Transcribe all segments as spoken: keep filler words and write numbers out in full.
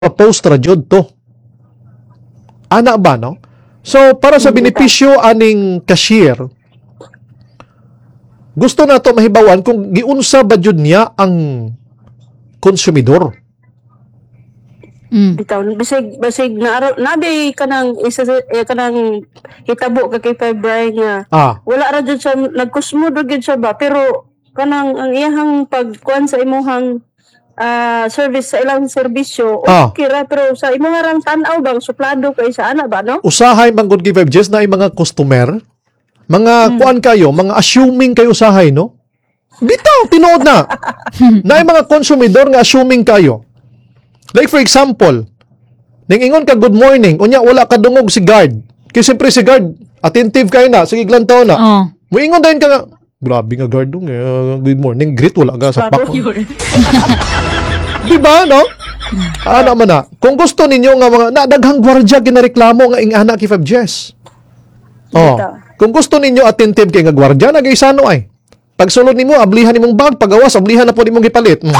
post ra jud to. Ana ba no? So para sa benepisyo aning cashier, gusto na to mahibawan kung giunsa ba jud niya ang konsumidor. Mm. Bitaw bisig bisig na araw nabi kanang isa eh, kanang hitabo ka kay February nga Ah, wala ra jud siya nagkusmo ra jud siya ba pero kanang ang iyahang pagkuan sa imuhang ah, service sa ilang serbisyo Ah. okay ra pero sa imong rang tan-aw bang suplado kay sa ana ba no? usahay man gud kay five Gs na ay mga customer, mga kuan kayo, mga assuming kayo usahay no? Bitaw tinuod na. Na ay mga konsumidor nga assuming kayo. Like for example, ningingon ka good morning, unya wala ka dungog si guard. Kaya siyempre si guard, attentive kayo na, sige glantaw na. Oh. Muingon din ka nga, grabe nga guard dong, eh, good morning, greet wala ka sa pako. Diba, no? Ano man na, kung gusto ninyo nga mga, na, daghang gwardya ginareklamo nga ing anak kay five Gs. Oh, kung gusto ninyo attentive kay nga gwardya, nag-isano ay. Pag sulod nimo, ablihan nimong bag, pagawas, ablihan na po nimong gipalit. Mm.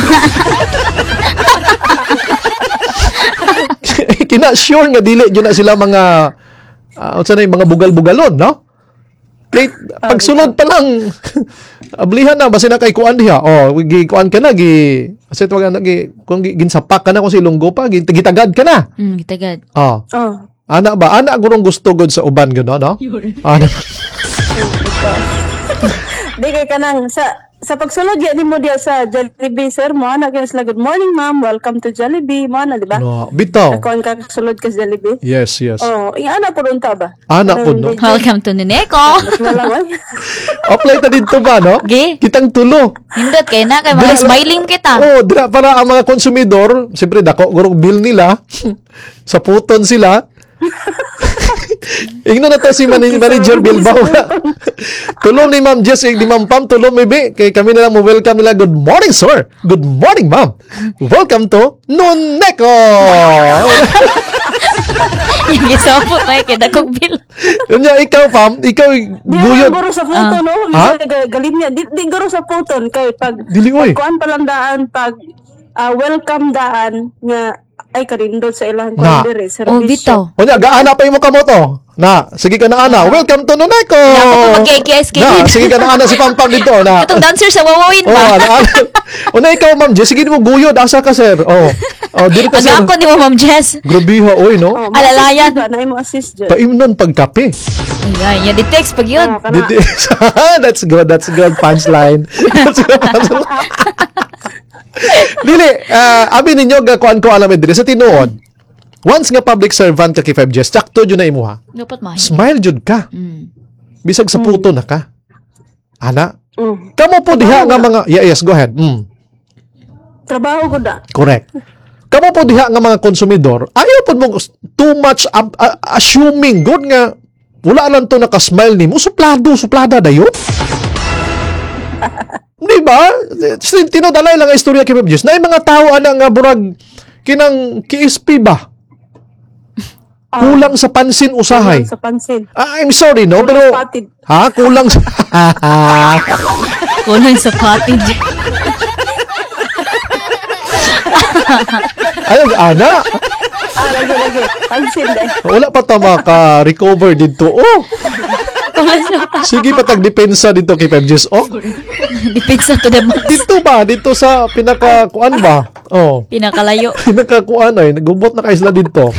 Kina sure nga dili yun na sila mga uh, unsa na yung mga bugal-bugalon, no? Kay pagsunod pa lang ablihan na basi na kay kuan diha. Oh, gi kuan ka na gi kasi tuwag na gi kung gi- ginsapak ka na kung si lunggo pa gi- gitagad ka na. Mm, gitagad. Oh. Oh. Ana ba? Ana gurong gusto gud sa uban gano, no? Ana. Di kay kanang sa sa pagsulod ya nimo diya sa Jollibee sir mo ana kay sila good morning ma'am welcome to Jollibee mo ana di ba? No, bitaw. Ako ang kasulod ka sa Jollibee. Yes, yes. Oh, yung ana po ron ta ba? Ana po, no? Welcome to Nineko. Wala man. Apply ta dito ba, no? Gi. Kitang tulo. Hindot kay na kay mga smiling kita. Oh, dira para ang mga konsumidor, siyempre dako gurong bill nila. Sa puton sila. Ingno na to si man- Manager Bilbao. Tulong ni Ma'am Jess, ni Ma'am Pam, tulong may be. Kay kami na lang mo welcome nila. Good morning, sir. Good morning, ma'am. Welcome to Noneko. Yung gisapot na kay dakong bill. Yun niya, ikaw, Pam, ikaw, Di guyod. guro sa photo no. Ha? Ga- Galing niya. Di, di guro sa photo kay pag Dili, oy. kuan pa lang daan pag ah, welcome daan nga ay karindot sa ilang Na. kuan dire Oh, service. bitaw. O niya, gaana pa yung mukha mo to. Na, sige ka na, Ana. Welcome to Noneko. Ako to mag-K S K. Na, sige ka na, Ana, si Pam Pam dito. Na, Itong dancer sa Wawawin oh, ba? ano, ano. O na ikaw, Ma'am Jess, sige mo guyod. Asa ka, sir? Oh, oh dito ka, sir. Ano ako ni mo, Ma'am Jess? Grabiha, oy, no? Oh, Alalayan. Na imo assist dyan. Paimnon pagkape. Ayan, yan di text pag yun. Oh, kana. Dito- That's good. That's good punchline. That's good punchline. Dili, uh, abi ninyo, gakuan ko alam din sa tinuod. Once nga public servant ka kay five Gs, sakto dyan na imo ha. Dapat mahi. Smile jud ka. Mm. Bisag sa puto na ka. Ana, Mm. kamo po diha nga mga, yeah, yes, go ahead. Mm. Trabaho ko da. Correct. Kamo po diha nga mga konsumidor, ayaw po mo too much ab- a- assuming good nga wala lang to naka-smile nimo, suplado, suplada dayon. Di ba? Tinodalay lang ang istorya kay Ma'am Jess. Na yung mga tao ana nga burag kinang K S P ba? Kulang sa pansin usahay. Sa pansin. Ah, I'm sorry no, Kulang pero sa patid. ha, kulang sa Kulang sa cottage. Ay, ana. Ah, lagi lagi. Pansin dai. Wala pa ta maka-recover dito. Oh, Kulang sa sige pa tag-depensa dito kay five Gs. Oh, Depends to the max. dito ba? Dito sa pinaka kuan ba? Oh, Pinakalayo. pinaka kuan ay nagubot na kayo sila dito.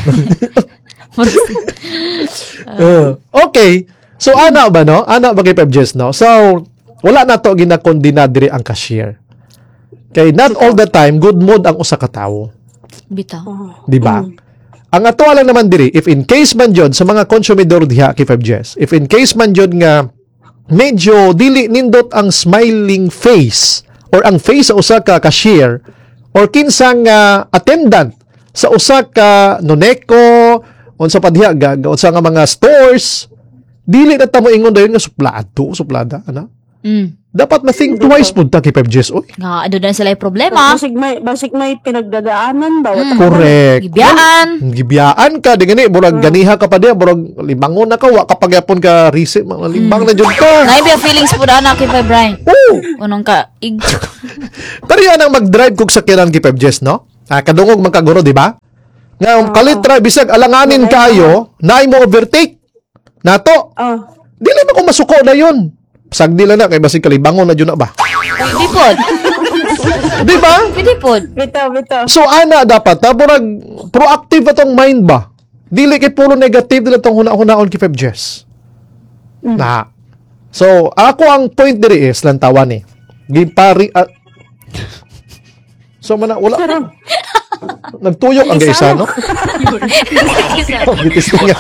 Uh, okay. So ana ba no? Ana ba kay five Gs no? So wala na to ginakondina diri ang cashier. Kay not all the time good mood ang usa ka tawo, Bitaw. di ba? Ang ato lang naman diri if in case man jud sa mga konsumidor diha kay five Gs, if in case man jud nga medyo dili nindot ang smiling face or ang face sa usa ka cashier or kinsang uh, attendant sa usa ka Noneko unsa pa diha ga ga- unsa nga mga stores, dili na ta mo ingon dayon nga suplado suplada ana. Mm. Dapat ma-think twice pud ta kay five Gs oy. Nga, ano na sila yung problema. Basig may basig may pinagdadaanan ba? Mm. Correct. Gibiyaan. Gibiyaan ka di gani murag ganiha ka pa diha murag limangon na ka wa ka pagyapon ka receipt mga limbang na jud ka. Naibig feelings po na kay Brian. Oh, Unong ka, ig... tariya nang mag-drive kog sakyanan kay five Gs no? Ah, kadungog man ka guro, di ba? Nga kalitra bisag alanganin kayo, naay mo overtake. Nato. Oh. Dili na ko masuko na yun. Sagdi lang na kay basig kalibangon na jud na ba? Pwede pod. Di ba? Pwede pod. Bitaw, bitaw. So ana dapat ta murag proactive atong mind ba? Dili kay puro negative dili tong huna-hunaon kay Feb Jess. Na. So ako ang point diri is lantawan ni. Gipari at so mana wala. Nagtuyok ang gaisa no? Oh, bitis nga.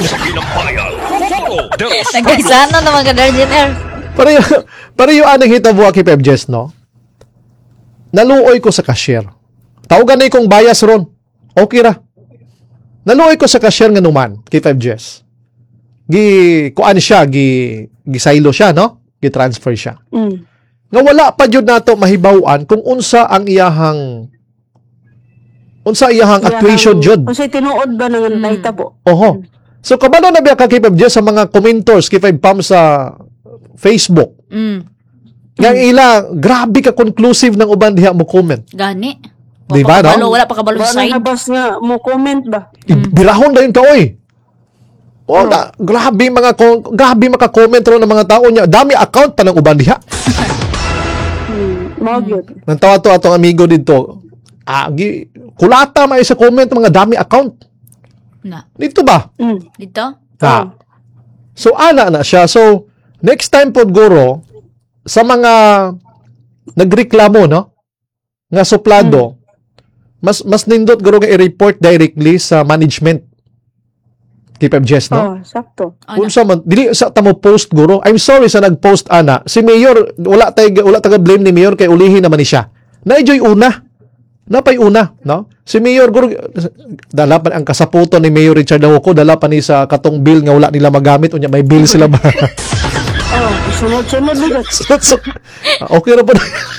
Nagkaisano naman ka, Darjeter. Para yung, para yung anong hitabuha kay Feb Jess, no? Naluoy ko sa cashier. Tawagan na kong bias ron. Okay ra. Naluoy ko sa cashier nga numan kay Feb Jess. Gi, kuan siya, gi, gi silo siya, no? Gi transfer siya. Mm. Nga wala pa jud nato mahibaw-an kung unsa ang iyahang unsa iyahang actuation jud. Kasi tinuod ba nang mm. nahitabo? Oho. So kabalo na biya ka kay Feb Jess sa mga commentors kay Feb Pam sa Facebook. Mm. Nga ila, grabe ka conclusive ng uban diha mo comment. Gani. Di ba, no? Kabalo, wala pa kabalo Ba sa side. nabas nga mo comment ba? Birahon na yun ka, oy. Oh, na, grabe mga ko- grabe maka-comment ro ng mga tao niya. Dami account pa ng uban diha. Hmm. Mao gyud. Nang tawa to atong amigo dito. Ah, gi, kulata may sa comment mga dami account. Na. Dito ba? Mm. Dito? Ha. So ana na siya. So next time pod guro sa mga nagreklamo no nga suplado mas mas nindot guro nga i-report directly sa management kay Feb Jess no. Oh, sakto. Ano? Kung sa man, dili sa tamo post guro. I'm sorry sa nag-post ana. Si Mayor wala tay wala taga blame ni Mayor kay ulihin naman ni siya. Na-enjoy una. Napay una, no? Si Mayor guro dala pa ang kasaputo ni Mayor Richard Lahuco, dala pa ni sa katong bill nga wala nila magamit unya may bill sila ba. Oh, sunod-sunod ligat. so, so, okay ra pa.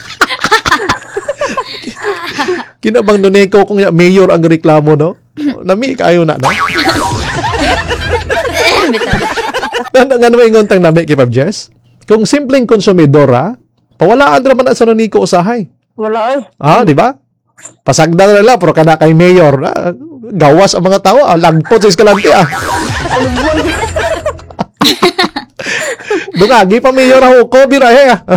Kinabang nuneko kung ya, Mayor ang reklamo no. Nami kayo na no. Nga nga naman ingon tang nami kay Feb Jess. Kung simpleng konsumidor ha, pawalaan ra man sa nuniko usahay. Wala ay. Ah, di ba? Pasagda na nila, pero kada kay Mayor, ah, gawas ang mga tao, ah, lagpot sa eskalante, ah. Dungagi pa Mayor ako, Kobe rahe, ah.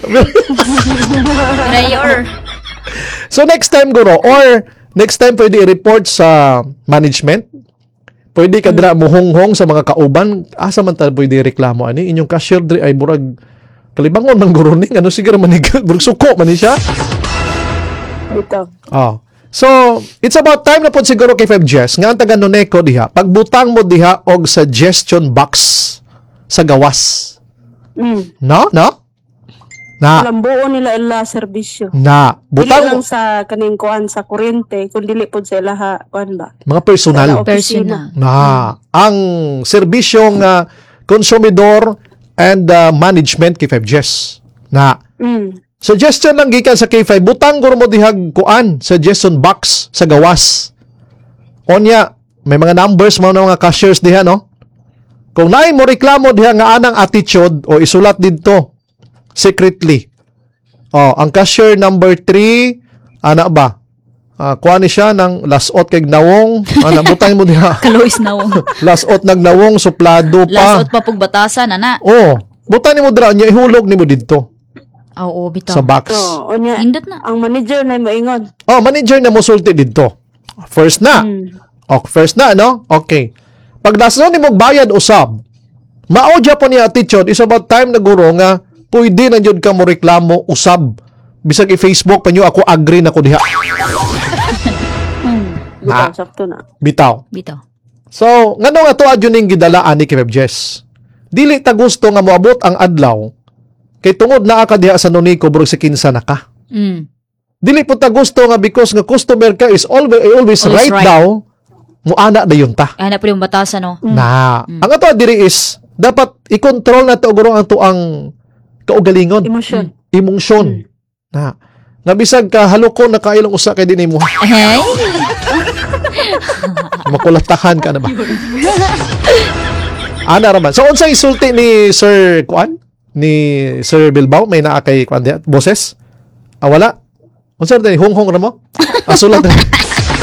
Mayor. So, next time, guro, or next time, pwede i-report sa management, pwede ka dra muhonghong sa mga kauban, asa man tayo pwede reklamo, ani, inyong cashier, dri, ay burag, kalibangon man guro ning, ano siguro manigal, burag suko, man siya. Bitaw. Oh. So, it's about time na po siguro kay Feb Jess nga ang taga Noneco diha. Pagbutang mo diha og suggestion box sa gawas. Mm. No? No? Na. Alam buo nila ila serbisyo. Na. Dili Butang lang mo. sa kaning kuan sa kuryente, kun dili pod sa ilaha kuan ba. Mga personal. Sa opisina. Personal. Na. Ang serbisyong uh, konsumidor and uh, management kay Feb Jess. Na. Mm. Suggestion lang gikan sa K five. Butang guro mo dihag kuan, suggestion box sa gawas. Onya, may mga numbers mo ng mga cashiers diha, no? Kung naay mo reklamo diha nga anang attitude o isulat dito secretly. Oh, ang cashier number three, ana ba? Ah, kuha ni siya ng lasot kay nawong, ana butang mo diha. Kalois na wong. Lasot nagnawong suplado pa. Lasot pa pug batasan, ana. Oh, butang nimo dira nya ihulog nimo dito Oo, bitaw. sa box. So, onya. Indot na. Ang manager na moingon. Oh, manager na mo sulti dito. First na. Mm. Oh, first na, no? Okay. Pag nasunod ni mo bayad usab, maodya po niya attitude, is about time na guro nga, pwede na jud ka mo reklamo usab. Bisag i-Facebook pa nyo, ako agree na ko diha. Bitaw, Ah. sakto na. Bitaw. Bitaw. So, ngano nga to adyo ning gidalaan ni Feb Jess? Dili ta gusto nga moabot ang adlaw, kay tungod naa ka diha sa Noneco, burog si kinsa na ka. Mm. Dili po ta gusto nga because nga customer ka is always, always, Always right, right. daw, muana na yun ta. Ay, na po yung batasan, no? Na, ang ato diri is dapat i-control na to guro ang tuang kaugalingon, Emosyon. emosyon. Na, nga bisag ka halukon na kailong usa kay dinhi mo. Hey? Makulatahan ka na ba? Ana raman. So unsay isulti ni Sir Kuan? Ni Sir Bilbao may naa kay Kuan diha boses? Ah wala. Unsa ni honghong ra mo? Ah sulat.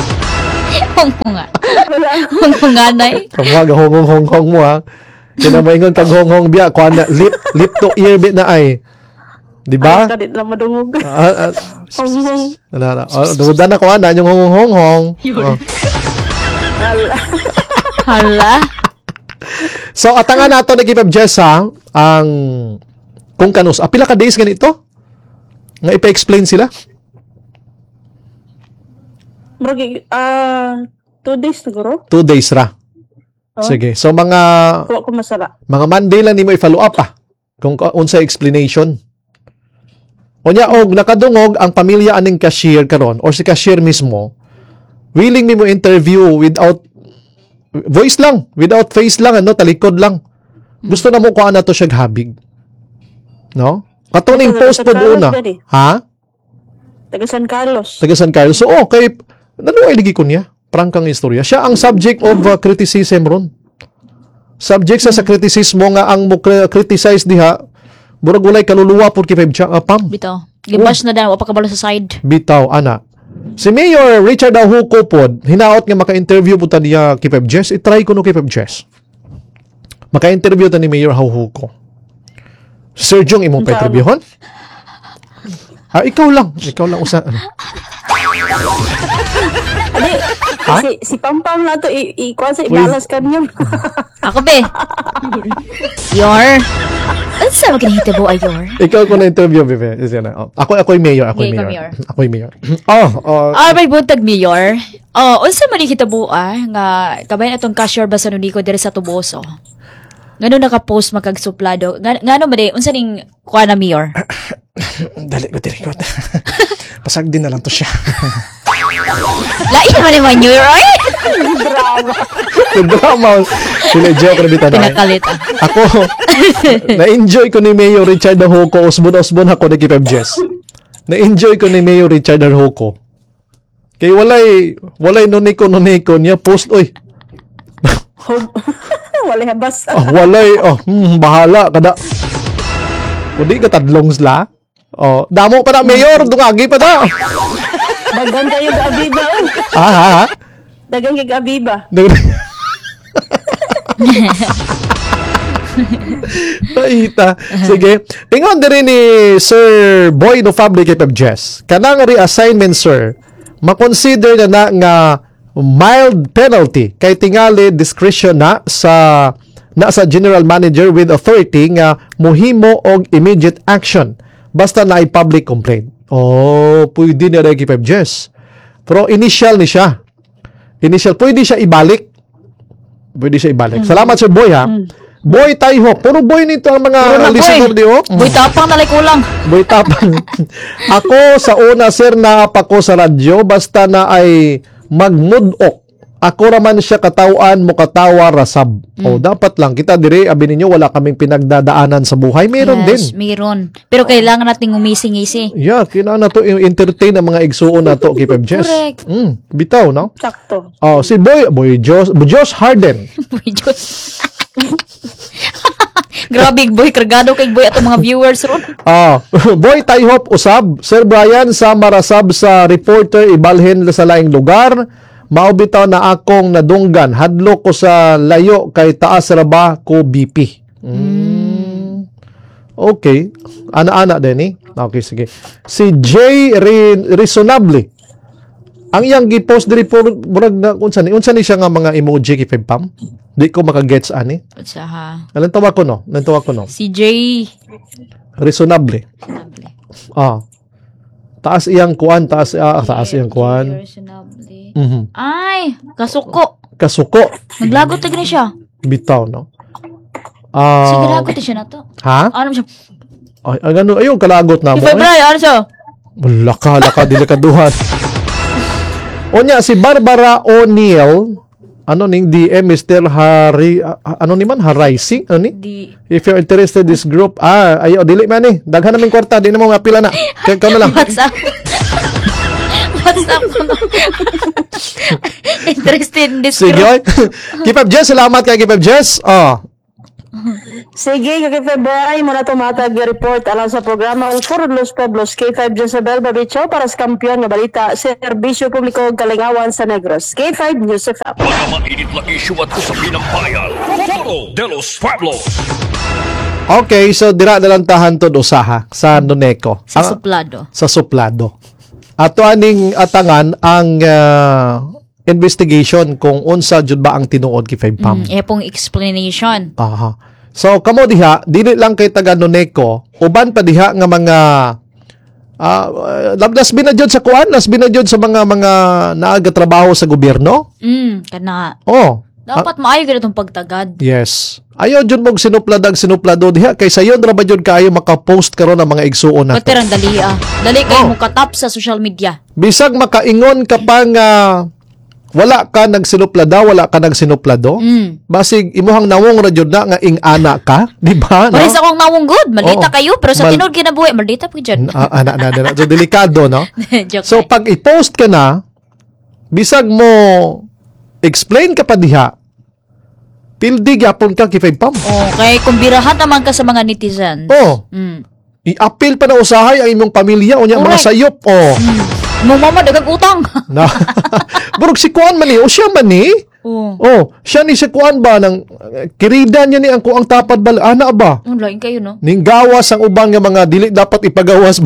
Honghonga. Wala. Honghonganay. Kamuha ga hong hong hong mo ha. Kina maingon kag hong hong biya kuan na lip lip to ear bit na ay. Di ba? Kadit lang madungog. Ah, ah, Honghong. Ano na? Oh, dudan na ko ana yung hong hong hong. Oh. Wala. Hala. So atangan nato ni Kipab Jess ha, ang kung kanus. Ah, pila ka days ganito? Nga ipa-explain sila? Murag ah two days siguro. Two days ra. Oh. Sige. So mga Kuha ko masala. mga Monday lang nimo i-follow up ah. Kung ka- unsa explanation. Unya og nakadungog ang pamilya aning cashier karon or si cashier mismo, willing nimo interview without voice lang, without face lang ano, talikod lang. Gusto na mo ko ana to siya habig. No? Katuning Taga- post pod taga Carlos una. ba di? Ha? Taga San Carlos. Taga San Carlos. So okay, naluay ligi ko niya. Prangkang istorya. Siya ang subject of uh, criticism ron. Subject sa sa kritisismo nga ang mo kri- criticize diha, murag walay kaluluwa pud kay Pam. Uh, Pam. Bitaw. Gibash na dan, wa pa kabalo sa side. Bitaw ana. Si Mayor Richard Ahuco pod, hinaot nga maka-interview po ta niya kay Pep Jess. I-try ko no kay Pep Jess. Maka-interview ta ni Mayor Ahuco. Sir Jong imong pa-interviewon? Ah, ikaw lang. Ikaw lang usa. Ano? Adi, Ha? si, si Pampam na to, i- i- kuha sa ibalas ka niya. Ako be. Yor. Ano sa maginahitabo ay yor? Ikaw ko na interview, Bebe. Isa na. Oh, Ako ako'y mayor, ako'y Okay, ikaw mayor. mayor. Ako'y mayor. Oh, oh. Ah, may buntag mayor. Oh, unsa man hitabo ah nga kabayan atong cashier ba sa nuniko diri sa Tuboso. Ngano naka-post makagsuplado? Nga ngano man di unsa ning kuha na mayor? Dali ko, dali ko. Pasag din na lang to siya. Lain naman ni man mayor ay. Drama. Sila joke na bitaw na. Pinakalit ah. Ako, na-enjoy ko ni Mayor Richard Ahuco. Usbon-usbon ako ni Kipeb Jess. Na-enjoy ko ni Mayor Richard Ahuco. Kay walay, walay nuniko-nuniko niya post, oy. Wala habas. Ah, walay, oh, hmm, bahala, kada. O di ka tadlong sila. Oh, damo pa na, Mayor, dungagi pa na. Dagan kayo ga Abiba. oh. Ah, ha, ha? Dagan kayo ga Abiba. Paita. Sige. Ingon din ni Sir Boy no Fabri kay Pep Jess. Kanang reassignment, sir, makonsider na na nga mild penalty kay tingali discretion na sa na sa general manager with authority nga muhimo og immediate action basta na public complaint. Oh, pwede na rin kay Pep Jess. Pero initial ni siya. Initial, pwede siya ibalik. Pwede siya ibalik. Salamat, Sir Boy, ha? Boy Taiho. Puro boy nito ang mga Puro na listener boy. di oh. Boy tapang nalay kulang. Boy tapang. Ako sa una, sir, na ko sa radyo basta na ay magmudok. Ako raman siya katawan mo katawa rasab. O dapat lang kita dire abi ninyo wala kaming pinagdadaanan sa buhay. Meron Yes, din. meron. Pero kailangan nating umising-isi. Yeah, kailangan na to i-entertain ang mga igsuon na to kay Pep Jess. Correct. Mm, bitaw, no? Sakto. Oh, si Boy, Boy Josh, Josh Harden. Boy, Diyos. Grabe, boy. Kargado kay boy atong mga viewers ron. Ah, Boy Taihop usab, Sir Brian sa marasab sa reporter ibalhin sa laing lugar. Maubitaw na akong nadunggan. Hadlok ko sa layo kay taas ra ba ko B P. Mm. Okay. Ana-ana din eh. Okay, sige. Si J. Re- Reasonably. Ang iyang gi-post diri po murag na unsa ni unsa ni siya nga mga emoji kay Pam. Di ko makagets ani. Sa ha. Alam tawa ko no. Alam tawa ko no. Si J. Reasonably. Ah. Taas iyang kuan, taas ah, taas iyang kuan. Mhm. Ay, kasuko. Kasuko. Naglagot na gani siya. Bitaw no. Sige, Ah, lagot na siya na to. ha? Ano siya? Ay, ay ganun, ayun kalagot na Si mo. Eh. Febray, ano siya? Laka, laka, delikaduhan. Onya, si Barbara O'Neill, ano ning D M, Mister Harry, ah, ano ni man, Harising, ano ni? Di. If you're interested this group, ah, ayo, dili man eh. Daghan namin kwarta, di na mo mapila na. Kaya ka na lang. What's up? What's up? Interested in this Sige, group. oy. Keep up, Jess. Salamat kay Keep up, Jess. Oh. Sige, kay February mo na tumatag yung report alang sa programa ang For Los Pueblos K five Jezebel Babicho para sa kampiyon na balita Serbisyo Publiko Kalingawan sa Negros. K five News F M. Mga mainit na issue at usapin ng bayan. Foro de los Pueblos. Okay, so dira na lang tahan to usaha sa Noneco. Sa Ang- suplado. sa suplado. Ato aning atangan ang ah, investigation kung unsa jud ba ang tinuod kay Five Pam. Mm, eh pong explanation. Aha. So kamo diha dili lang kay taga Noneco, uban pa diha nga mga ah uh, labdas binajud sa kuan, las binajud sa mga mga naaga trabaho sa gobyerno. Mm, kana. Oh. Dapat maayo gid itong pagtagad. Yes. Ayaw jud mong sinupladag sinuplado diha kay sayon ra ba jud kaayo maka-post karon ang mga igsuon nato. Baterang dali ah. Dali kayo Oh. mo katap sa social media. Bisag makaingon ka pa nga wala ka nagsinuplada, wala ka nagsinuplado. Mm. Basig imuhang nawong ra jud na nga ing ana ka, di ba? No? Pares akong nawong good. Malita Oo. kayo pero sa Mal- tinud kinabuhi malita po dyan. Ah, ana na, na, na. So delikado, no? Joke So lang. pag i-post ka na, bisag mo explain ka pa diha. Tildi gyapon ka kay Five Pam. Okay, kung birahan naman ka sa mga netizen. Oh, Mm. i-appeal pa na usahay ang imong pamilya unya mga Correct. sayop. Oh. Mo mama dagang utang. Na. Burog si kuan man ni, o siya man ni. Oo. Oh, siya ni si kuan ba ng uh, kirida niya ni ang kuang tapad bal ana ba? Ang lain kayo no. Ning gawas ang ubang nga mga dili dapat ipagawas ba?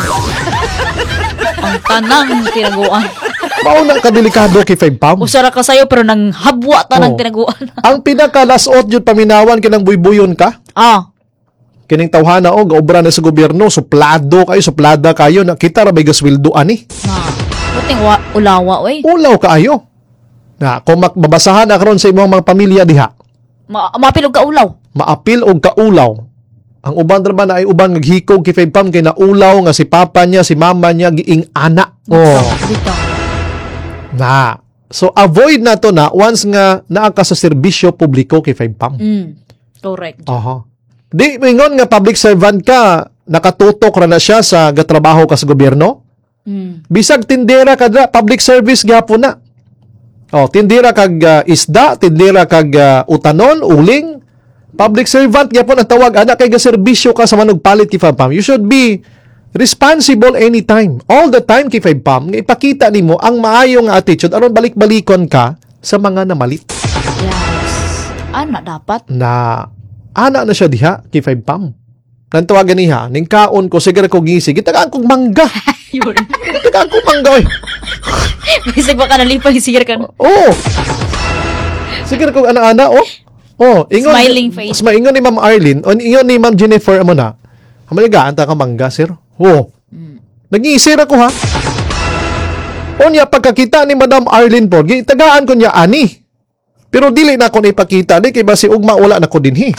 Ang tanang tinaguan. Mao na kadelikado kay Five Pam. Usara ka sayo pero nang habwa tanang Oo. tinaguan. Ang pinaka lasot jud paminawan kinang buybuyon ka. Ah. Kining tawhana o gaobra na sa gobyerno, suplado kayo, suplada kayo na kita ra bay gasweldo ani. Na. Buting wa ulawa oy. Ulaw kaayo. Na kung mababasahan na karon sa imong mga pamilya diha, Ma mapilog ka ulaw. maapil og kaulaw. Ang uban ra man ay uban naghikog kay Five Pam kay naulaw nga si papa niya, si mama niya giing ana. Oh. Dito. Na. So avoid na to na once nga naa ka sa serbisyo publiko kay Five Pam. Mm. Correct. Aha. Di mingon nga public servant ka, nakatutok ra na siya sa gatrabaho ka sa gobyerno. Mm. Bisag tindera ka na, public service gyapon na. Oh, tindera kag uh, isda, tindera kag uh, utanon, uling, public servant gyapon ang tawag ana kay gaserbisyo ka sa manugpalit kay Five Pam. You should be responsible anytime, all the time kay Five Pam nga ipakita nimo ang maayo nga attitude aron balik-balikon ka sa mga namalit. Yes. Ana dapat. Na ana na siya diha kay Five Pam. Nang tawagan niya, ning kaon ko sigara ko gisi, gitagaan kog mangga. Yun. Gitagaan kog mangga. Oy. Bisag baka nalipay sigar ka. Oh. Sigara kog ana-ana oh. Oh, ingon Smiling face. Mas maingon ni Ma'am Arlene, o ingon ni Ma'am Jennifer amo na. Hamaligaan ta ka mangga, sir. Oh. Nag-iisir ako ha. Unya pagkakita ni Madam Arlene po, gitagaan ko niya ani. Pero dili na ako ipakita di kay basi ugma wala na ko dinhi.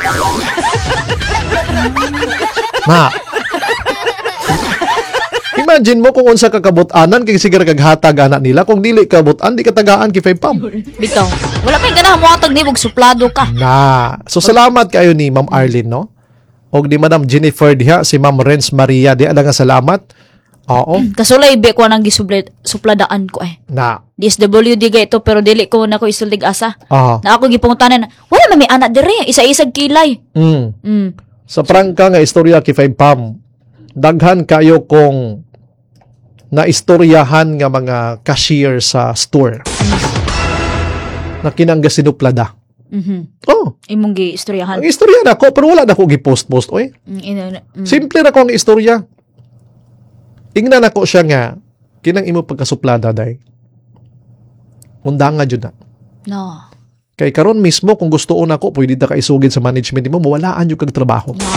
Na. Imagine mo kung unsa ka kabut-anan kay sigara kag hatag ana nila kung dili ka but-an di ka tagaan kay Five Pam. Bitaw. Wala kay ganahan mo atag ni og suplado ka. Na. So salamat kayo ni Ma'am Arlene no. Og di Madam Jennifer diha si Ma'am Renz Maria di nga salamat. Oo. Kasulay be ko nang gisupladaan supladaan ko eh. Na. D S W D ga ito pero dili ko na ko isuldig asa. Ah. Na ako gipungutanan, wala man may anak dire, isa-isag kilay. Mm. Mm. Sa prangka nga istorya kay Five Pam, daghan kayo kung naistoryahan nga mga cashier sa store na kinangga sinuplada. Mhm. Oh, Imong gi istoryahan. ang istorya na ko pero wala na ko gi-post-post oy. Mm, ina- mm. Simple na ko ang istorya. Ingnan ako siya nga kinang imo pagkasuplada day. Undanga jud na. No. Kay karon mismo kung gusto una ko pwede ta ka isugid sa management nimo mawalaan jud kag trabaho. No.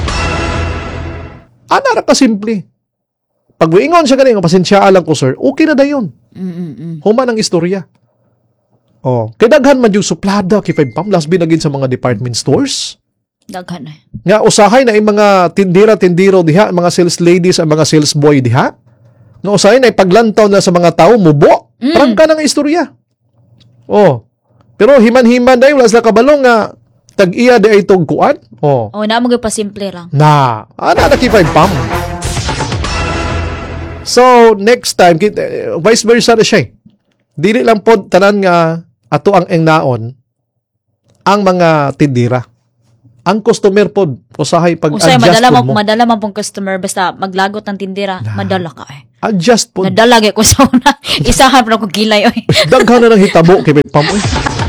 Ana ra ka simple. Pag ingon siya ganing pasensya lang ko sir, okay na dayon. Mm, mm, mm. Human ang istorya. Oh, kay daghan man yung suplada kay Five Pam last binagin sa mga department stores. Daghan eh. Nga usahay na yung mga tindira-tindiro diha, mga sales ladies ang mga sales boy diha. Nga usahay na paglantaw na sa mga tao mubo. Mm. Prangka ng istorya. Oh. Pero himan-himan dahil wala sila kabalong nga tag-iya di ay tugkuan. Oh. Oh, na mo pa simple lang. Na, ana na kay Five Pam. So, next time, kit- eh, vice versa na siya. eh. Dili lang po tanan nga ato ang engnaon ang mga tindira. ang customer pod usahay Usay pag-adjust madala pod mo, mo. madala man pong customer basta maglagot ng tindera, madala ka eh. Adjust pod. Nadalagi ko sa una. Isahan pa ko gilay oy. Daghan na ng hitabo kay Pam. Uy.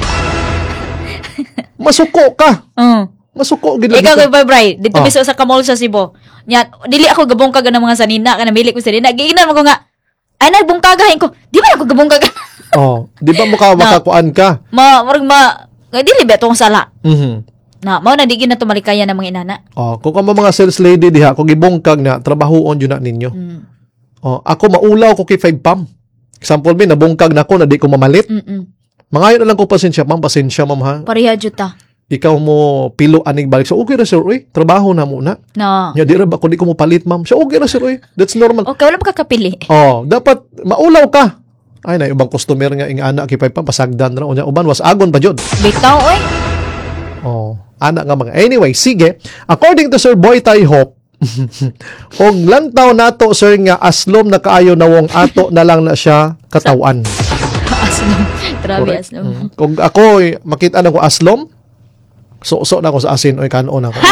Masuko ka. Mm. Masuko gid Ikaw ka. kay Bray, dito Oh. miso sa kamol sa Cebu. Nya, dili ako gabong kaga ng mga sanina, kana bili ko sanina. Giingnan mo ko nga. Ay nagbong kagahin ko. Di ba ako gabong kaga? Oh, di ba mo ka makakuan ka? ma, murag ma, nga dili ba tong sala. Mhm. Na, mao na digin na tumalikayan ng mga inana. Oh, kung kamo mga sales lady diha, kung gibongkag na trabahoon yun na ninyo. Mm. Oh, ako maulaw ko kay five Pam. Example mi nabongkag na ko na di ko mamalit. Mm. Mangayo na lang ko pasensya, ma'am, pasensya ma'am ha. Pareha jud ta. Ikaw mo pilo anig balik. So okay ra sir, uy. Trabaho na muna. Na. Nya di ra ba ko di ko mo palit, ma'am. So okay ra sir, uy. That's normal. Okay, wala pa kakapili. Oh, dapat maulaw ka. Ay na ibang customer nga ing ana kay five Pam pasagdan ra unya uban was agon pa jud. Bitaw oy. Oh, ana nga mga. Anyway, sige. According to Sir Boy Tai Hope, og lantaw nato sir nga aslom na kaayo na wong ato na lang na siya katawan. Aslom. Grabe Correct. aslom. Mm. Kung ako eh, makita na ko aslom, so-so na ko sa asin oy kanon ako.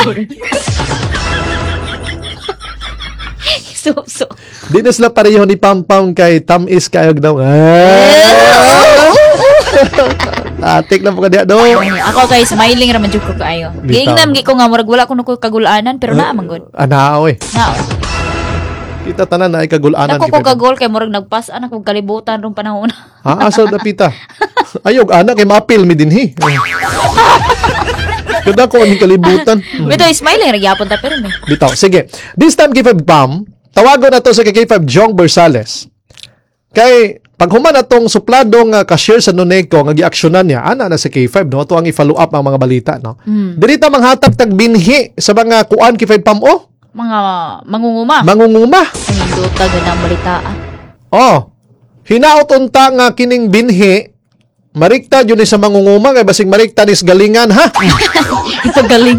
So, so. Di na sila pareho ni Pam Pam kay tamis kayog daw. Ah, Atik na po ka diya do. Ako kay smiling raman jud ko kaayo. Bitaw. Giingnan gi ko nga murag wala ko nuko kagulanan pero naa man gud. Ana oy. Na. Kita tanan na ay kagulanan Nako kay ko Pam. kagol kay murag nagpas-an ako kalibutan rong panahon. Ha, asa dapita. Ayog ana kay mapil mi dinhi. Kada ko ni kalibutan. Bito smiling ra gyapon ta pero me. Bitaw. Sige. This time kay five Pam, tawagon na to sa kay K five Jong Bersales. Kay paghuman atong supladong uh, cashier sa Nuneco nga giaksyonan niya, ana na sa K five no, to ang i-follow up ang mga balita no. Mm. Diri ta manghatag tag binhi sa mga kuan K five Pam oh, Mga mangunguma. mangunguma. Ang induta gud ang balitaan. Oh. Hinaot unta nga kining binhi marikta yun ni sa mangunguma kay basig marikta nis galingan ha. Ito galing.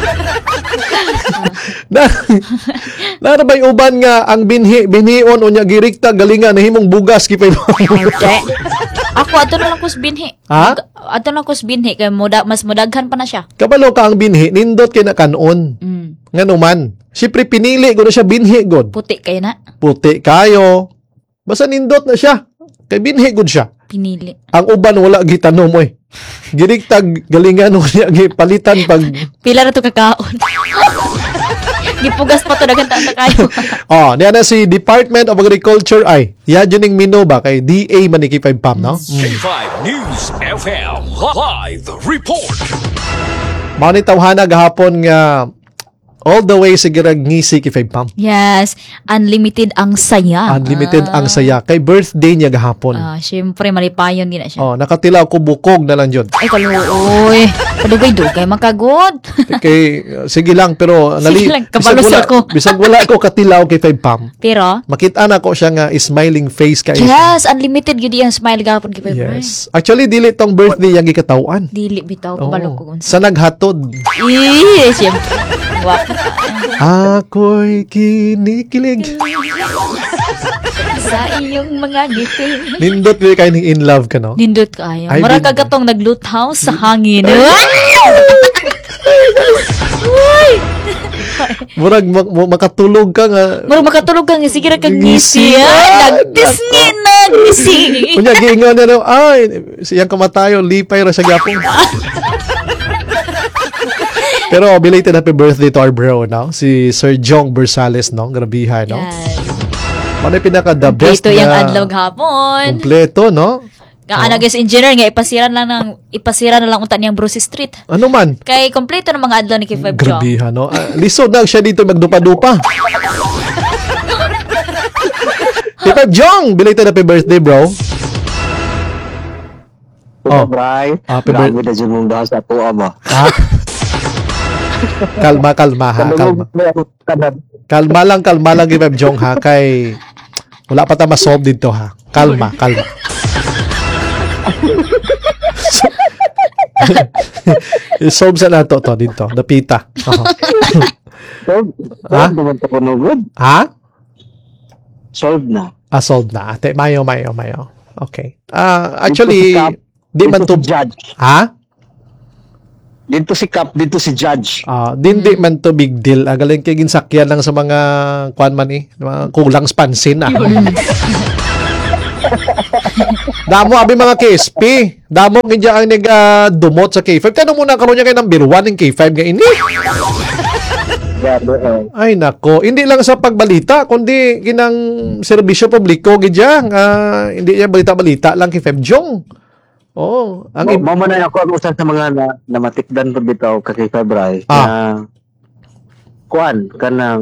na na bay uban nga ang binhi binhion unya girikta galingan nahimong bugas kay five Pam. Okay. Ako ato na lang kus binhi. Ha? Ato na kus binhi kay moda mas modaghan pa na siya. Kabalo ka ang binhi nindot kay na kanon. Mm. Ngano man. Siyempre pinili ko na siya binhi god. Puti kay na Puti kayo. Basta nindot na siya. Kay binhi god siya. pinili. Ang uban wala gitanom oy. Girigtag galingan unya gipalitan pag Pila na to kakaon. Gipugas pa to dagan ta kayo. oh, niya na si Department of Agriculture ay. Ya juning mino ba kay D A man ni K five Pam no? K five News F M Live Report. Mao ni tawhana gahapon nga all the way sa girag ngisi kay five Pam. Yes, unlimited ang saya. Unlimited ang saya kay birthday niya gahapon. Ah, syempre malipayon din na siya. Oh, nakatilaw ko bukog na lang jud. Ay kaluoy. Padugay-dugay makagod. Kay uh, sige lang pero nali lang, bisag kabalos wala, ako. bisag wala ko katilaw kay five Pam. Pero Makita na ko siya nga smiling face kay. yes, unlimited gyud ang smile gapon kay Pepper. Yes. Actually dili tong birthday yang gikatawan. Dili bitaw ko Oo. balok ko unsa. Sa naghatod. Eh, syempre. Wapo. Ako'y kinikilig. Sa iyong mga ngipin. Nindot rin kayo ng in love ka, no? Nindot kaayo. Ay, Mura nindot. kagatong nagluthaw sa hangin. Murag mak- mo- makatulog ka nga. Mura makatulog ka nga sige ra kag Ngisi. ngisi. Ah, Nagdisngi nagdisi. Kunya, giingon na no, ay, siyang kamatayo, lipay ra sa gyapon. Pero belated happy birthday to our bro, no? Si Sir Jong Bersales, no? Grabihan, no? Yes. Ano yung pinaka the best Dito yung na adlaw hapon. kompleto, no? Ka ana guys engineer nga ipasiran lang ng ipasiran na lang unta niyang Bruce Street. Ano man? Kay kompleto ng mga adlaw ni K five Jong. Grabihan, no? Ah, lisod na siya dito magdupa-dupa. K five Jong, belated happy birthday, bro. Oh. Oh, Bray. Happy Grabe birthday. na dyan mong dahas sa tuwa ba? Ha? Kalma, kalma, ha? Kalma. Kalma lang, kalma lang, K five Jong, ha? Kay, wala pa tayo masolve dito, ha? Kalma, kalma. I-solve sa nato to dito. Dapita. Oh. Solve. Ha? Solve naman ito kunugod. Ha? Solve na. Ah, solved na. Ate, mayo, mayo, mayo. Okay. Ah, actually, di man to... Ito si judge. Ha? dito si Cap, dito si Judge. Ah, dindi man to big deal. Ah, galing kay ginsakyan lang sa mga kuan man eh, mga kulang spansin ah. Damo abi mga K S P. Damo gidya ang nag dumot sa K five. Tanong muna karon niya kay number one ng K five nga ini. Grabe, eh. Ay nako, hindi lang sa pagbalita kundi ginang serbisyo publiko gidya nga hindi niya balita-balita lang kay Feb Jong. Oh, ang Ang ib- mo na ako ang usa sa mga na, na matikdan pud bitaw kay Febray Ah. na kuan kanang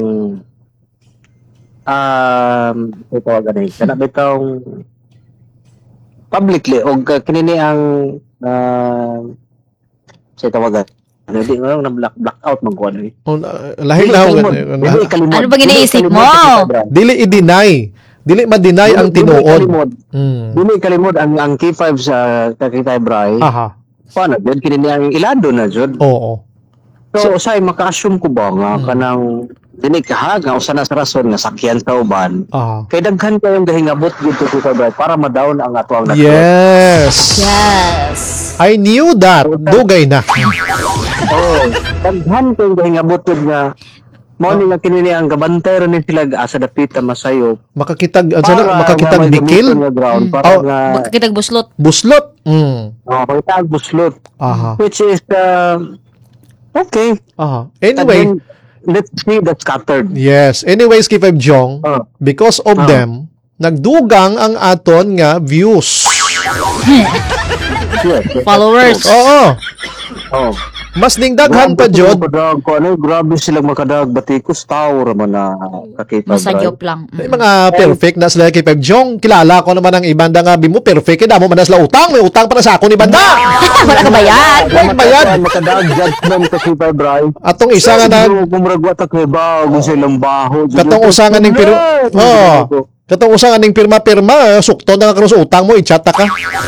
um ito gani kana bitong publicly og kinini ang uh, sa tawagan hindi mo na black blackout man kuan eh. oh, uh, lahi na Dili kalimod. Ano ba giniisip Dili mo? kalimod si Febray. dili i-deny. Dili ma-deny ang Dili- dili tinuod. kalimod. Mm. Dili kalimod ang ang K five sa kay Febray. Aha. Paano jud kinini ang ilado na jud. Oo. So, usay maka-assume ko ba nga Mm. kanang dinig ka nga usa na sa rason nga sakyan sa uban. Aha. Kay daghan kayong gahingabot dito sa Febray para ma-down ang ato ang network. Yes. Yes. I knew that. Dugay na. Oh, daghan kayong gahingabot yun nga mao ni nga kinini ang gabantay ra ni sila asa dapita masayo. Makakitag ano sana makakitag nga may bikil, gamiton nga ground para Oh. nga Magkakitag buslot. buslot. Mm. oh, makitag buslot Aha. which is uh, okay. Aha. And Anyway, then, let's see that scattered. yes. Anyways, K five Jong, Oh. because of Oh. them, nagdugang ang aton nga views. Yes, yes. Followers. Oo. Oh. Mas ning daghan pa jud. Makadag ko ano, grabe silang makadag batikos tao ra man na kakita. Masagyop lang. May Mm. mga perfect na sila K five Jong. Kilala ko naman ang ibanda nga bimo perfect kay damo man na sila utang, may utang pa na sa ako ni banda. Wala ka bayad. Wala bayad. Makadag judgment kasi pa bray. Atong isa nga nag gumragwa ta kay ba kung silang baho. katong usa nga ning pero oh, katong usa nga ning pirma-pirma, eh, sukto na ka sa utang mo, i-chat ta ka.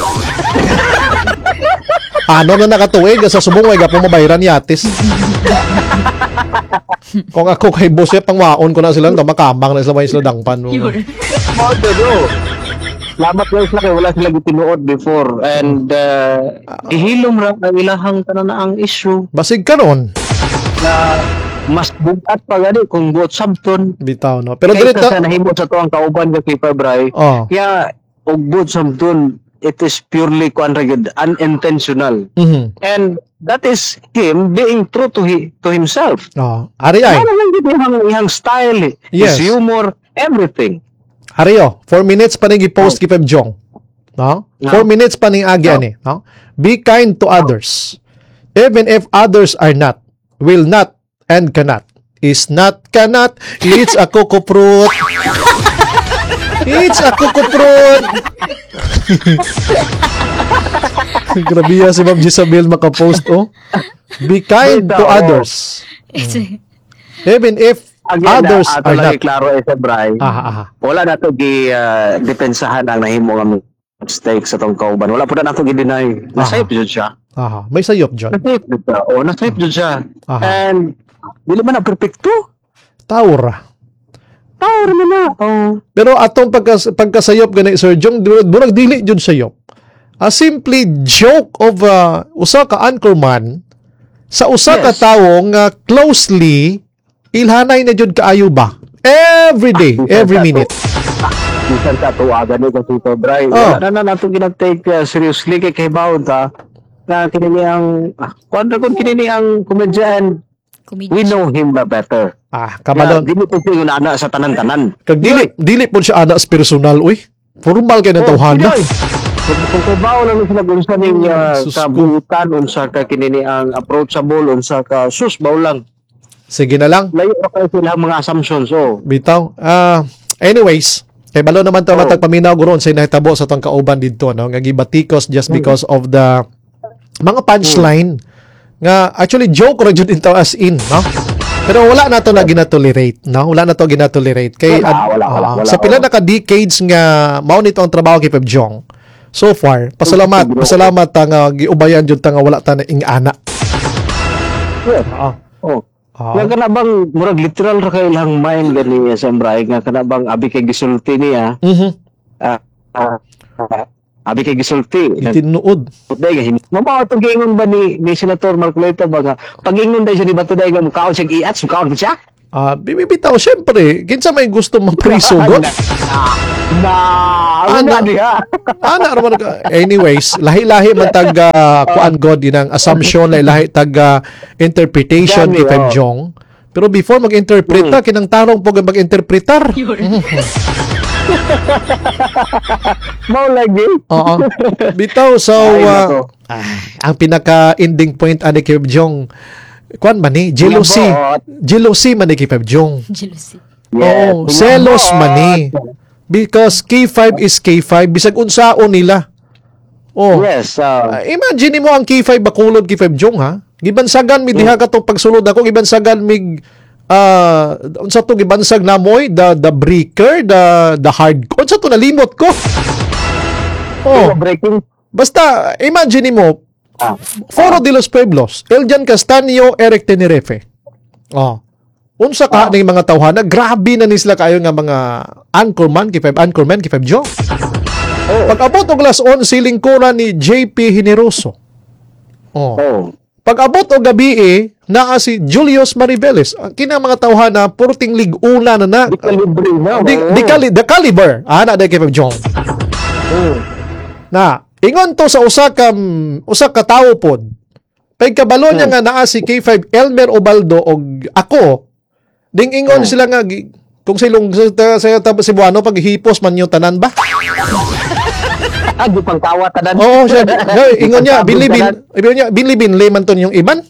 Ano na nakatuig sa subong way gapon mabayaran yatis. Kung ako kay boss eh, pangwaon ko na sila, makamang na sila may sila dangpan. No? Mo do. Salamat lang sila kay wala sila gitinuod before and uh, ihilom ra ang ilahang tanan na ang issue Basig karon. na mas bugat pa gani kung buot samton. Bitaw no. Pero Kaya dito sa nahimo sa tuang kauban nga kay Febray. oh. Kaya og buot samton it is purely quantragid unintentional. Mhm. And that is him being true to he, to himself. Oh. Ari ay. Ano lang gid ihang ihang style, eh. Yes. his humor, everything. Ari oh. four minutes pa ning i-post kay Feb Jong. No? No. four minutes pa ning agi ani, no? Be kind to others. Even if others are not, will not, and cannot. Is not, cannot. It's a coco fruit. It's a coco fruit. Grabe yan si Ma'am Gisabel makapost, oh. Be kind to Bitaw, oh. others. Even if Again, others na, ato are lang not. iklaro eh sa Bray. Aha, aha. Wala na to gi uh, depensahan ang nahimo nga mistake sa tong kauban. Wala po na nato gi-deny. Nasayop jud siya. Aha. May sayop, John. Nasayop jud siya. O, nasayop jud siya. Aha. And dili man na perfecto. Taura. Tao naman na. Oh. Pero atong pagkas pagkasayop gani Sir Jong, murag dili jud sayop. A simply joke of uh, usa ka anchorman sa usa ka Yes. tawo nga closely ilhanay na jud kaayo ba. Every day, every minute. Bisan sa tuwagan ni kasi to Bray. Oh. Wala na nato ginag-take uh, seriously kay kay bawon ta. Na kinini ang ah, kuan kun kinini ang comedian. We know him ba better. Ah, Kaya kabalon. dili po siya na ana sa tanan-tanan. Kag dili dili po siya ana sa personal uy. Formal kay na tawhana. Kung kung kabaw lang sila kung sa ning uh, Sus ko. kabuutan unsa ka kinini ang approachable unsa ka sus baw lang. Sige na lang. Layo ra kayo sila mga assumptions so. Bitaw. Ah, anyways, kay balo naman to Oh. matag paminaw guron sa nahitabo sa tong kauban didto no nga gibatikos just because of the mga punchline nga actually joke ra jud into as in no. Pero wala na to na ginatolerate, no? Wala na to ginatolerate. Kay Wala, wala, wala, ah, wala, sa pila wala. na ka decades nga mao nito ang trabaho kay Pep Jong. So far, pasalamat, pasalamat ta nga giubayan jud ta nga wala ta na ingana. Yes. Ah. Oh. Ah. Nga kana bang murag literal ra kay ilang mind gani sa Embray nga kana bang abi kay gisulti niya. Mhm. ah, ah, ah, Abi kay gisulti. Itinuod. Putay ga hin. Mama to gingon ba ni ni Senator Marcoleta baga pagingon day siya di ba today ga mukaon siya giat sukaon siya. Ah, bibitaw syempre, kinsa may gusto magprisugot? Na, ano Ana. diha? Ana raman ka. Anyways, lahi-lahi man tag uh, kuan god inang assumption, lahi-lahi tag uh, interpretation Gani, kay Feb oh. Jong. Pero before mag-interpret ta, kinang tarong po mag-interpretar. Mao lagi. Oo. Bitaw, so, Ay, uh, nako. ah, ang pinaka-ending point ani kay Feb Jong, kuan man ni, jealousy. Pinabot. Jealousy man ni kay Feb Jong. Jealousy. Yes, Oo, selos pinabot. man ni. Because K five is K five, bisag unsaon nila. Oh. Yes, uh, Ah, imagine mo ang K five bakulod kay Feb Jong ha. Gibansagan mi diha katong pagsulod ako, gibansagan mig ah unsa to gibansag namoy, the the breaker, the the hard. Unsa to nalimot ko? Oh, breaking. basta imagine mo Ah. Foro de los Pueblos, Eljan Castaño, Eric Tenerefe. Oh. Unsa ka ning mga tawhana, grabe na ni sila kayo nga mga anchorman kay Feb anchorman kay Feb Jong. Pag-abot og alas onse lingkuran ni J P Generoso. Oh. Oh. Pag-abot og gabi eh, naa si Julius Mariveles. Ang kina mga tawhana purting lig-una na na. Di ka libre na. Di, oh. di kali, the caliber. Ana na kay Feb Jong. Oh. Na, ingon to sa usa ka usa ka tawo pod. Pag kabalo niya nga naa si K five Elmer Obaldo og ako, ding ingon sila nga gi- kung silong sa sa sa Cebuano pag hipos man yung tanan ba? Ah, di pang tawa tanan. Oo, siya. No, ingon niya, bilibin, ingon niya, bilibin layman to yung iban.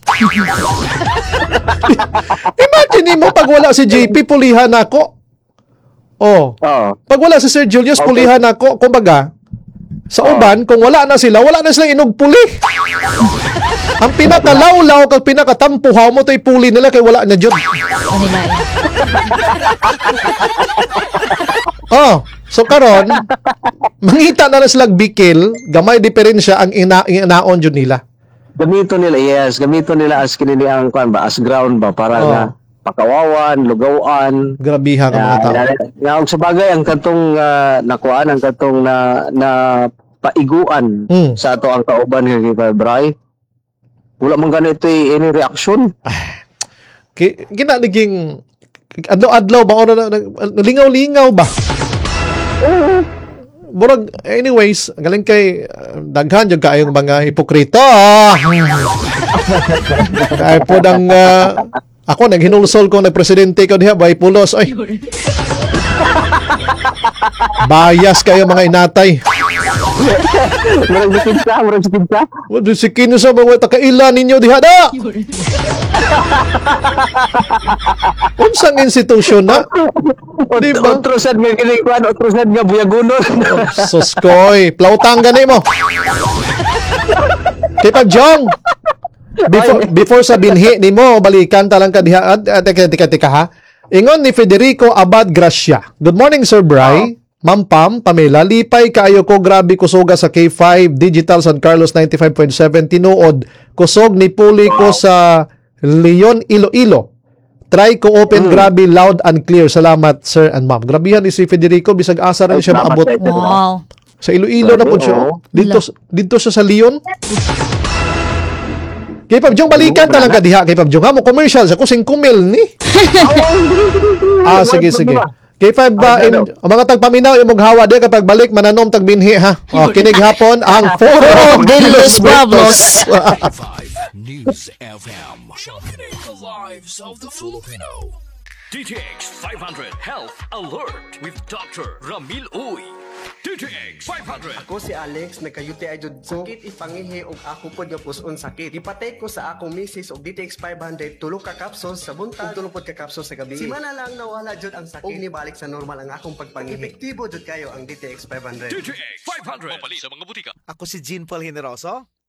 Imagine mo pag wala si J P pulihan ako. Oh. Oh. Pag wala si Sir Julius Okay. pulihan ako, kumbaga sa uban kung wala na sila, wala na sila inog puli. Ang pinakalawlaw kag pinakatampuhaw mo to'y puli nila kay wala na jud. Ano nila eh. Oh, so karon mangita na lang silang bikil, gamay diferensya ang ina inaon jud nila. Gamito nila, yes, gamito nila as kinili ang kuan ba, as ground ba para Oh. nga pakawawan, lugawan. Grabiha ka mga tao. Nga og sa bagay ang katong uh, nakuan ang katong na na paiguan Hmm. sa ato ang kauban kay Kay Bray. Wala man ganito any reaction. Ki gina naging adlaw-adlaw ba o na, na, lingaw-lingaw ba? Murag, anyways, galing kay uh, daghan jud kaayong mga hipokrito. Kay po dang uh, ako naghinulsol ko nagpresidente ko diha bay pulos ay. Bias kayo mga inatay. Murag bitin sa, murag bitin sa. Wala si kino sa mga takailan ninyo diha da. Unsang institusyon na? Di ba? Utrosan nga kini kuan, utrosan nga buyagunon. Suskoy, plautang gani mo. Kay Pag Jong. Before before sa binhi nimo balikan talang ka diha at at- tika tika tika ha. Ingon ni Federico Abad Gracia. Good morning Sir Bry. Ma'am Pam, Pamela, lipay kaayo ko grabe kusoga sa K five Digital San Carlos ninety-five point seven tinuod. Kusog ni puli ko sa Leon Iloilo. Try ko open grabe loud and clear. Salamat sir and ma'am. Grabihan ni si Federico bisag asa rin siya Salamat, maabot. sir. Wow. Sa Iloilo na po siya. Oo. Dito dito siya sa Leon. Kay Pab Jong balikan ta lang ka diha kay Pab Jong. Ha mo commercial sa kusing kumil ni. Ah sige sige. Kay Pab ba im, ang mga tagpaminaw imong hawa di kapag balik mananom tag binhi ha. Oh, kinig hapon ang Foro de los Pueblos. five News F M. Championing the lives of the Filipino. D T X five hundred Health Alert with Doctor Ramil Uy. D T X five hundred. Ako si Alex, nagka-U T I jud ko. Sakit ipangihi og ako pod nga puson sakit. Ipatay ko sa akong misis og D T X five hundred tulo ka capsules sa buntag, tulo pod ka capsules sa gabi. Simana lang nawala jud ang sakit. Og nibalik sa normal ang akong pagpangihi. Epektibo jud kayo ang D T X five hundred. D T X five hundred. Mabali sa mga butika. Ako si Jean Paul Generoso.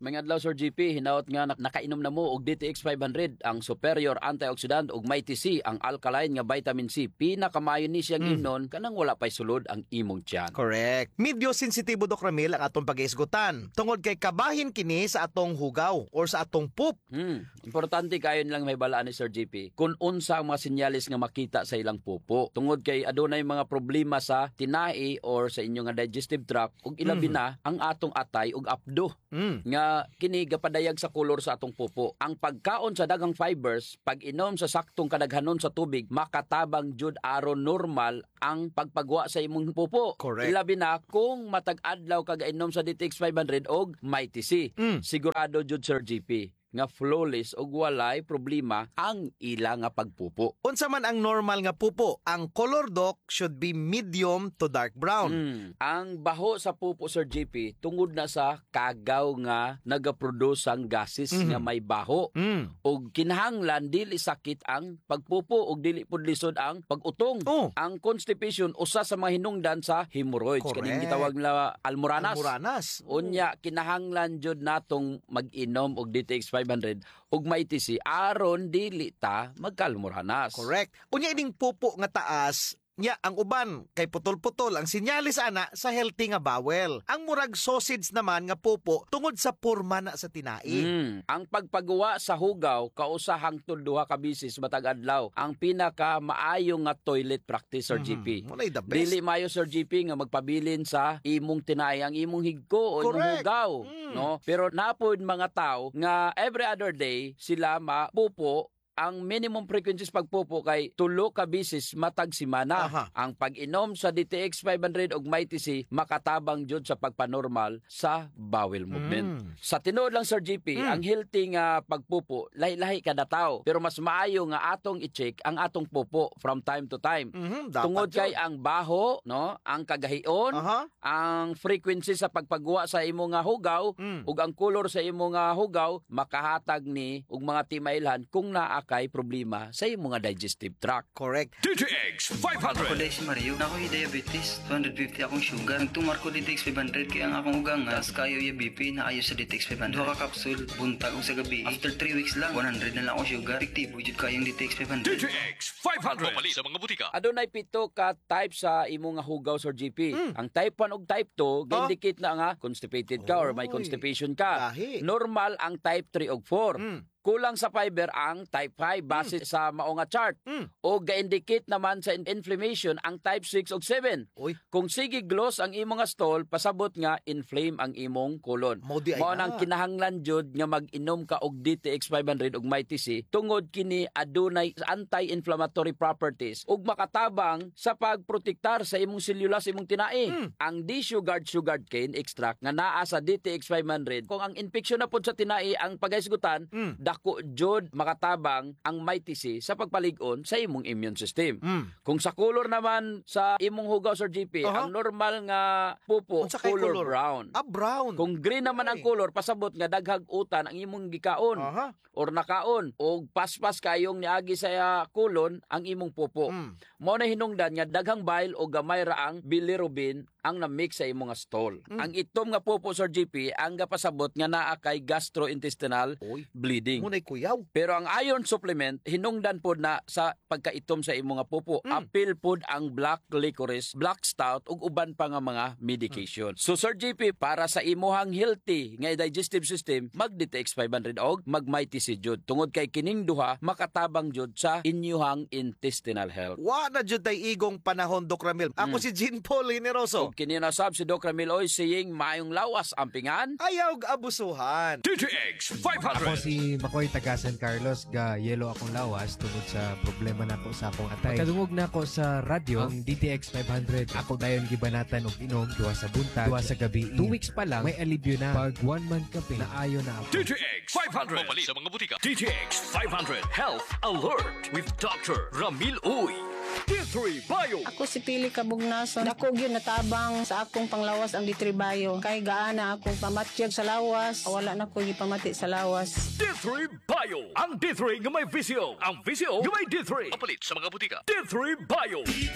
Mga adlaw Sir G P, hinaot nga nak- nakainom na mo og D T X five hundred, ang superior antioxidant ug Mighty C, ang alkaline nga vitamin C. Pinakamayo ni siyang Mm. imnon kanang wala pa'y sulod ang imong tiyan. Correct. Medyo sensitibo Doc Ramil ang atong pag-iisgutan. Tungod kay kabahin kini sa atong hugaw or sa atong poop. Hmm. Importante kayo nilang may balaan ni Sir G P kung unsa ang mga sinyalis nga makita sa ilang pupo. Tungod kay adunay mga problema sa tinai or sa inyong nga digestive tract ug ilabi Mm. na ang atong atay ug apdo. Mm. Nga kini gapadayag sa kolor sa atong pupo. Ang pagkaon sa daghang fibers, pag inom sa saktong kadaghanon sa tubig, makatabang jud aron normal ang pagpagwa sa imong pupo. Correct. Ilabi na kung matag adlaw kag inom sa D T X five hundred og Mighty C. Mm. Sigurado jud Sir G P nga flawless og walay problema ang ila nga pagpupo. Unsa man ang normal nga pupo, ang color Doc should be medium to dark brown. Hmm. Ang baho sa pupo Sir G P tungod na sa kagaw nga nagaproduce ang gases Mhm. nga may baho. Mm. Og kinahanglan dili sakit ang pagpupo og dili pud lisod ang pag-utong. Oh. Ang constipation usa sa mga hinungdan sa hemorrhoids Correct. kaning gitawag na almoranas. Almoranas. Unya kinahanglan jud natong mag-inom og D T X five hundred ug Mighty C aron dili ta magkalmoranas. Correct. Unya ining pupo nga taas, nya ang uban kay putol-putol ang sinyalis ana sa healthy nga bowel. Ang murag sausage naman nga pupo tungod sa porma na sa tinai. Mm. Ang pagpagawa sa hugaw kausa hangtod duha ka bisis matag adlaw ang pinaka maayo nga toilet practice Sir G P. Mulay the best. Dili maayo Sir G P nga magpabilin sa imong tinay ang imong higko o imong Correct. hugaw, Mm. no? Pero napod mga tao nga every other day sila mapupo. Ang minimum frequencies pagpupo kay tulo ka bisis matag semana. Aha. Ang pag-inom sa D T X five hundred ug Mighty C makatabang jud sa pagpanormal sa bowel movement. Mm. Sa tinuod lang Sir G P, Mm. ang healthy nga pagpupo lahi-lahi kada tawo. Pero mas maayo nga atong i-check ang atong pupo from time to time. Mhm, dapat Tungod yun. kay ang baho, no, ang kagahion, Aha. ang frequency sa pagpagwa sa imo nga hugaw Mm. ug ang color sa imo nga hugaw makahatag ni og mga timailhan kung naa kay problema sa imo nga digestive tract. Correct. D T X five Ako hundred. dahil si Mario, na ako'y diabetes, two fifty akong sugar. Nagtumar ko D T X five hundred kaya ang akong ugang nga, tas kayo yung B P na ayo sa D T X five hundred. Duha ka kapsul, buntag o sa gabi. After three weeks lang, one hundred na lang akong sugar. Epektibo jud kayong D T X five D hundred. T X five hundred. Pumali sa mga butika. Adunay pito ka type sa imo nga hugaw Sir G P. Ang type one ug type two ga-indicate na nga constipated ka or may Oy, constipation ka. lahi. Normal ang type three ug four. Mm. Kulang sa fiber ang type five base sa mao nga chart. Mm. O ga-indicate naman sa in- inflammation ang type six ug seven. Uy. Kung sige gloss ang imong nga stool, pasabot nga inflame ang imong colon. Mao di ay Mao na. nang kinahanglan jud nga mag-inom ka og D T X five hundred ug Mighty C tungod kini adunay anti-inflammatory properties ug makatabang sa pagprotektar sa imong selula sa imong tinai. Mm. Ang D-sugared sugared cane extract nga naa sa D T X five hundred kung ang infeksyon na pud sa tinai ang pagaysgutan, Mm. dako jud makatabang ang Mighty C sa pagpalig-on sa imong immune system. Mm. Kung sa color naman sa imong hugaw Sir G P, Aha. ang normal nga pupo Unsa kay color, color? brown. Ah, brown. Kung green naman ang Okay. color, pasabot nga daghag utan ang imong gikaon Aha. or nakaon o paspas kayong niagi sa uh, kulon ang imong pupo. Mm. Mao na hinungdan nga daghang bile o gamay ra ang bilirubin ang na-mix sa imong nga stool. Mm. Ang itom nga pupo Sir G P ang gapasabot nga naa kay gastrointestinal Uy. bleeding. Munay kuyaw. Pero ang iron supplement hinungdan pod na sa pagkaitom sa imong nga pupo. Mm. Apil pod ang black licorice, black stout ug uban pa nga mga medication. So Sir G P, para sa imuhang healthy nga digestive system, mag D T X five hundred og mag Mighty C jud. Tungod kay kining duha makatabang jud sa inyuhang intestinal health. Wa na jud tay igong panahon Doc Ramil. Ako Mm. si Jean Paul Generoso. Ug kini nasab si Doc Ramil Oy saying maayong lawas ang pingan. Ayaw og abusuhan. D T X five Ako hundred. si Makoy taga San Carlos, ga yelo akong lawas tungod sa problema nako sa akong atay. Pagkadungog nako sa radyo ang D T X five hundred. Ako dayon gibanatan og inom duha sa buntag, duha sa gabi. Two weeks pa lang may alibyo na. Pag one month kape na ayo na ako. D T X five hundred. Pumali sa mga butika. D T X five hundred Health Alert with Doctor Ramil Uy. D three Bio. Ako si Pili Kabugnason. Dako gyud natabang sa akong panglawas ang Ditribayo. Kay gaana akong pamatyag sa lawas. Wala na ko gipamati sa lawas. D three Bio. Ang D three nga may visio. Ang visio nga may D three. Papalit sa mga butika. D three Bio.